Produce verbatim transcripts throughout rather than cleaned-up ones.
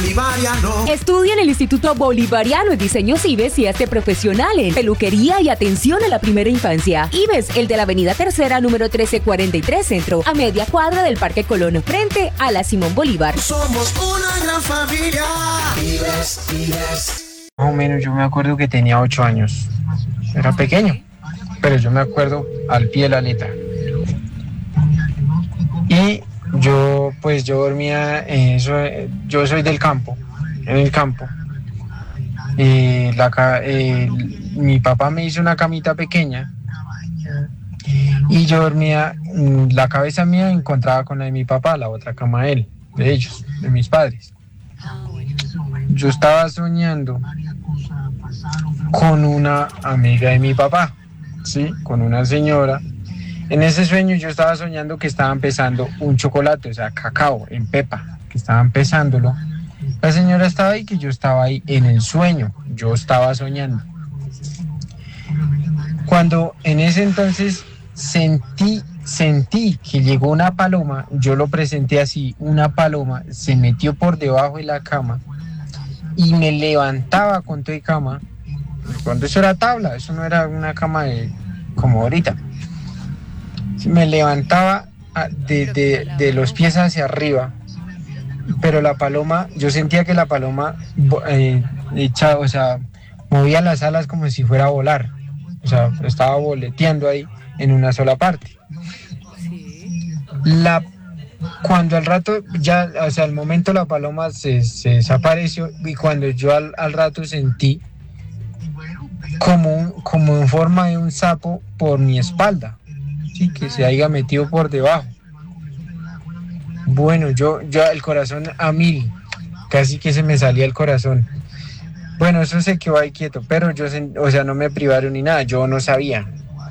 Bolivariano. Estudia en el Instituto Bolivariano de Diseño IBES y hazte profesional en peluquería y atención a la primera infancia. IBES, el de la Avenida Tercera, número trece cuarenta y tres Centro, a media cuadra del Parque Colón, frente a la Simón Bolívar. Somos una gran familia. IBES, IBES. Más o menos yo me acuerdo que tenía ocho años. Era pequeño, pero yo me acuerdo al pie de la letra. Y yo, pues yo dormía, en eso, yo soy del campo, en el campo. Y la, eh, mi papá me hizo una camita pequeña y yo dormía, la cabeza mía encontraba con la de mi papá, la otra cama de él, de ellos, de mis padres. Yo estaba soñando con una amiga de mi papá, ¿sí? Con una señora. En ese sueño yo estaba soñando que estaba empezando un chocolate, o sea, cacao en pepa, que estaba empezándolo. La señora estaba ahí, que yo estaba ahí en el sueño, yo estaba soñando. Cuando en ese entonces sentí, sentí que llegó una paloma, yo lo presenté así, una paloma se metió por debajo de la cama y me levantaba con toda cama. Cuando eso era tabla, eso no era una cama de, como ahorita. Me levantaba de, de, de los pies hacia arriba, pero la paloma, yo sentía que la paloma eh, echaba, o sea, movía las alas como si fuera a volar, o sea, estaba boleteando ahí en una sola parte. La, cuando al rato, ya, o sea, al momento la paloma se, se desapareció y cuando yo al, al rato sentí como, un, como en forma de un sapo por mi espalda. Sí, que se haya metido por debajo. Bueno, yo, yo el corazón a mil, casi que se me salía el corazón. Bueno, eso se quedó ahí quieto, pero yo, o sea, no me privaron ni nada, yo no sabía.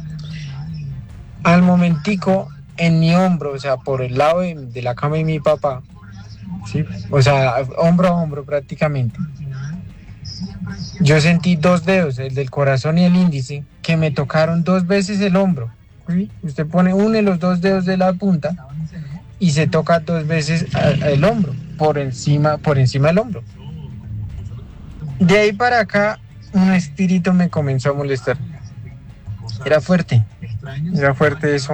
Al momentico, en mi hombro, o sea, por el lado de, de la cama de mi papá, ¿sí? O sea, hombro a hombro prácticamente, yo sentí dos dedos, el del corazón y el índice, que me tocaron dos veces el hombro. ¿Sí? Usted pone uno de los dos dedos de la punta y se toca dos veces el hombro, por encima, por encima del hombro. De ahí para acá, un espíritu me comenzó a molestar. Era fuerte, era fuerte eso.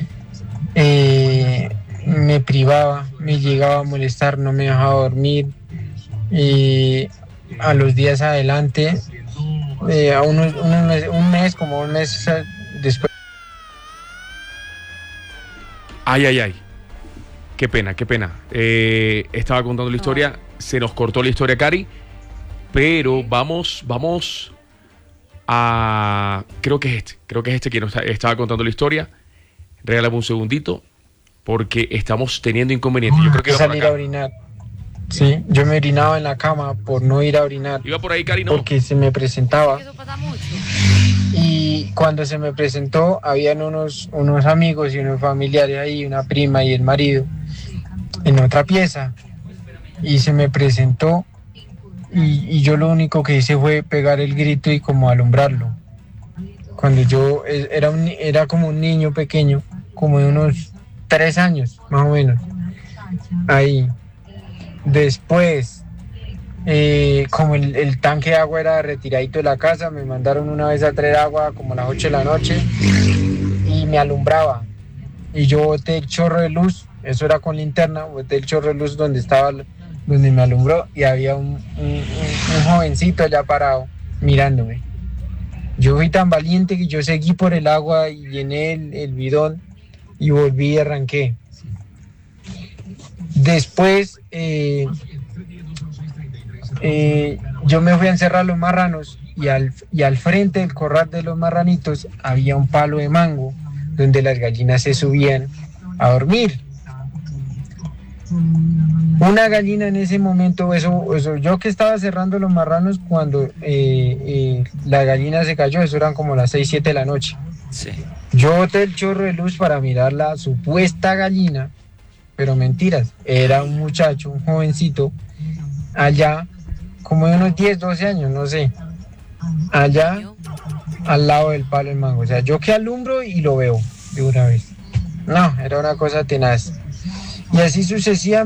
Eh, me privaba, me llegaba a molestar, no me dejaba dormir. Y a los días adelante, eh, a unos, unos mes, un mes, como un mes después. Ay, ay, ay. Qué pena, qué pena. Eh, estaba contando la historia, se nos cortó la historia, Cari, pero vamos, vamos a... Creo que es este, creo que es este quien nos estaba contando la historia. Regálame un segundito, porque estamos teniendo inconvenientes. Yo creo que iba salir a orinar. Sí, yo me orinaba en la cama por no ir a orinar. Iba por ahí, Cari, ¿no? Porque se me presentaba. Eso pasa mucho. Y cuando se me presentó, habían unos, unos amigos y unos familiares ahí, una prima y el marido, en otra pieza. Y se me presentó y, y yo lo único que hice fue pegar el grito y como alumbrarlo. Cuando yo era, un, era como un niño pequeño, como de unos tres años, más o menos. Ahí. Después, eh, como el, el tanque de agua era retiradito de la casa, me mandaron una vez a traer agua como a las ocho de la noche y me alumbraba. Y yo boté el chorro de luz, eso era con linterna, boté el chorro de luz donde estaba, donde me alumbró y había un, un, un, un jovencito allá parado mirándome. Yo fui tan valiente que yo seguí por el agua y llené el, el bidón y volví y arranqué. Después, eh, eh, yo me fui a encerrar a los marranos y al, y al frente del corral de los marranitos había un palo de mango donde las gallinas se subían a dormir. Una gallina en ese momento, eso, eso yo que estaba cerrando los marranos cuando eh, eh, la gallina se cayó, eso eran como las seis, siete de la noche. Sí. Yo boté el chorro de luz para mirar la supuesta gallina, pero mentiras, era un muchacho, un jovencito, allá, como de unos diez, doce años, no sé, allá al lado del palo del mango. O sea, yo que alumbro y lo veo de una vez. No, era una cosa tenaz. Y así sucesivamente.